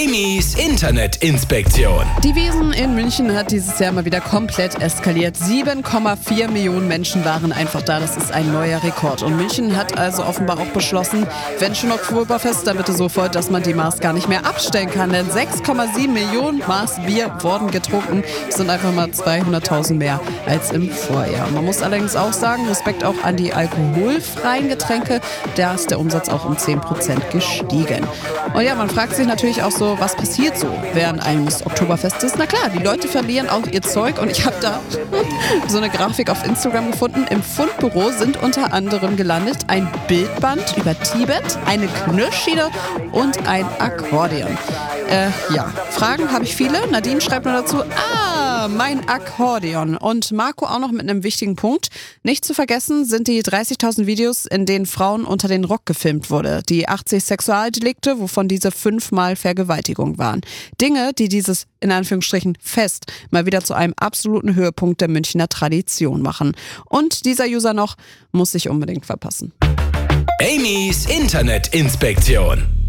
Amy's Internetinspektion. Die Wiesn in München hat dieses Jahr mal wieder komplett eskaliert. 7,4 Millionen Menschen waren einfach da. Das ist ein neuer Rekord. Und München hat also offenbar auch beschlossen, wenn schon Oktoberfest, dann bitte sofort, dass man die Maß gar nicht mehr abstellen kann. Denn 6,7 Millionen Maß Bier wurden getrunken. Das sind einfach mal 200.000 mehr als im Vorjahr. Man muss allerdings auch sagen, Respekt auch an die alkoholfreien Getränke. Da ist der Umsatz auch um 10% gestiegen. Und ja, man fragt sich natürlich auch so, was passiert so während eines Oktoberfestes? Na klar, die Leute verlieren auch ihr Zeug und ich habe da so eine Grafik auf Instagram gefunden. Im Fundbüro sind unter anderem gelandet ein Bildband über Tibet, eine Knirschschiene und ein Akkordeon. Fragen habe ich viele. Nadine schreibt nur dazu, mein Akkordeon. Und Marco auch noch mit einem wichtigen Punkt. Nicht zu vergessen sind die 30.000 Videos, in denen Frauen unter den Rock gefilmt wurde. Die 80 Sexualdelikte, wovon diese 5-mal Vergewaltigung waren. Dinge, die dieses, in Anführungsstrichen, Fest mal wieder zu einem absoluten Höhepunkt der Münchner Tradition machen. Und dieser User noch, muss sich unbedingt verpassen. Amy's Internetinspektion.